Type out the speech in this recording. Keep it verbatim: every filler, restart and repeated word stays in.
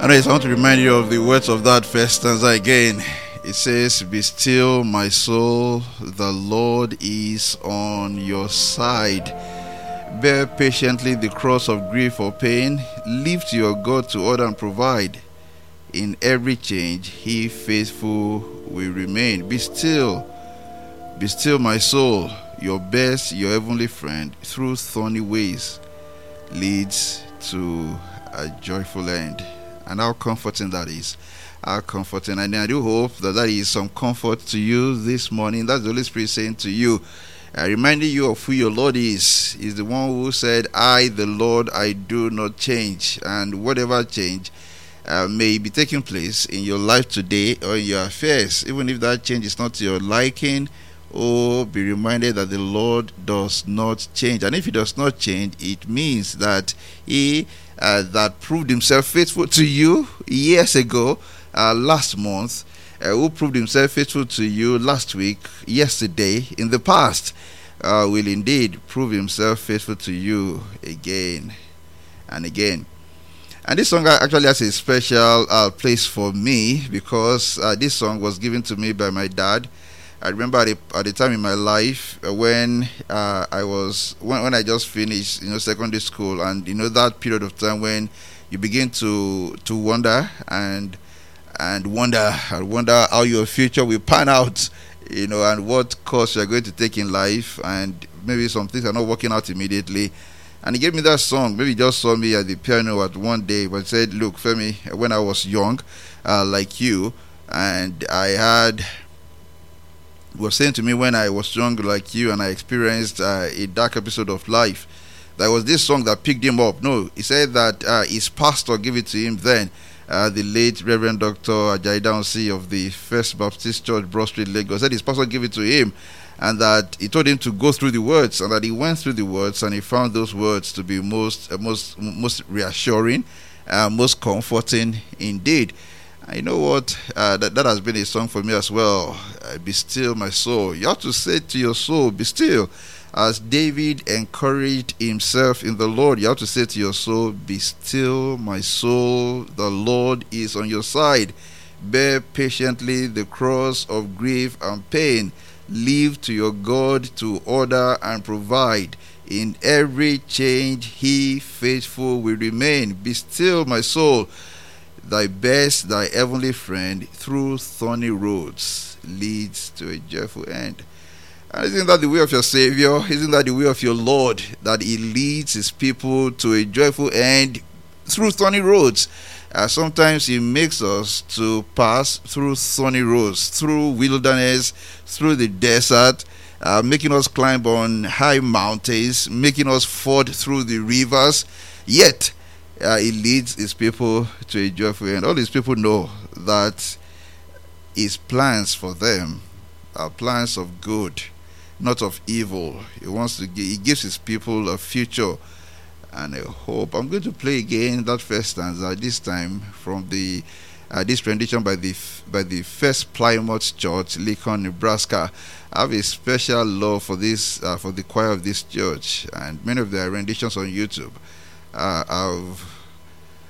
Anyways, I want to remind you of the words of that first stanza again. It says, "Be still, my soul, the Lord is on your side. Bear patiently the cross of grief or pain. Live to your God to order and provide. In every change, He faithful will remain. Be still, be still, my soul. Your best, your heavenly friend, through thorny ways, leads to a joyful end." And how comforting that is. How comforting. And I do hope that that is some comfort to you this morning. That's the Holy Spirit saying to you, uh, reminding you of who your Lord is. He's the one who said, "I, the Lord, I do not change." And whatever change uh, may be taking place in your life today or in your affairs, even if that change is not to your liking, oh, be reminded that the Lord does not change. And if He does not change, it means that He uh, that proved Himself faithful to you years ago, uh, last month, uh, who proved Himself faithful to you last week, yesterday, in the past, uh, will indeed prove Himself faithful to you again and again. And this song actually has a special uh, place for me, because uh, this song was given to me by my dad. I remember at the, at the time in my life uh, when uh, I was when, when I just finished, you know, secondary school, and you know that period of time when you begin to to wonder and and wonder and wonder how your future will pan out, you know, and what course you are going to take in life, and maybe some things are not working out immediately. And he gave me that song. Maybe he just saw me at the piano at one day, but said, "Look, Femi, when I was young, uh, like you, and I had." was saying to me when I was young like you, and I experienced uh, a dark episode of life, there was this song that picked him up." No, he said that uh, his pastor gave it to him then, uh, the late Reverend Doctor Ajayi Daunsi of the First Baptist Church, Broad Street, Lagos. Said his pastor gave it to him, and that he told him to go through the words, and that he went through the words, and he found those words to be most, uh, most, most reassuring, uh, most comforting indeed. And you know what? Uh, that, that has been a song for me as well. Uh, be still, my soul. You have to say to your soul, be still. As David encouraged himself in the Lord, you have to say to your soul, be still, my soul. The Lord is on your side. Bear patiently the cross of grief and pain. Live to your God to order and provide. In every change, He faithful will remain. Be still, my soul. Thy best, thy heavenly friend, through thorny roads, leads to a joyful end. And isn't that the way of your Savior? Isn't that the way of your Lord? That He leads His people to a joyful end through thorny roads. Uh, sometimes He makes us to pass through thorny roads, through wilderness, through the desert, uh, making us climb on high mountains, making us ford through the rivers. Yet, Uh, he leads His people to a joyful end. All His people know that His plans for them are plans of good, not of evil. He wants to give, He gives His people a future and a hope. I'm going to play again that first stanza, this time from the uh, this rendition by the by the First Plymouth Church, Lincoln, Nebraska. I have a special love for this uh, for the choir of this church, and many of their renditions on YouTube. Uh, I've